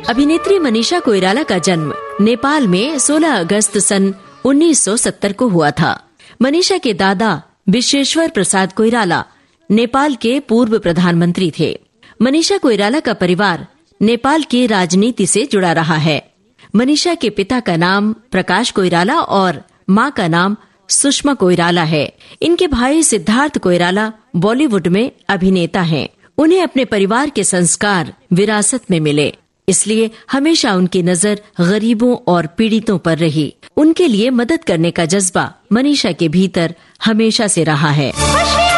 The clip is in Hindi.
अभिनेत्री मनीषा कोइराला का जन्म नेपाल में 16 अगस्त सन 1970 को हुआ था। मनीषा के दादा विश्वेश्वर प्रसाद कोइराला नेपाल के पूर्व प्रधानमंत्री थे। मनीषा कोइराला का परिवार नेपाल की राजनीति से जुड़ा रहा है। मनीषा के पिता का नाम प्रकाश कोइराला और मां का नाम सुषमा कोइराला है। इनके भाई सिद्धार्थ कोइराला बॉलीवुड में अभिनेता हैं। उन्हें अपने परिवार के संस्कार विरासत में मिले, इसलिए हमेशा उनकी नजर गरीबों और पीड़ितों पर रही। उनके लिए मदद करने का जज्बा मनीषा के भीतर हमेशा से रहा है।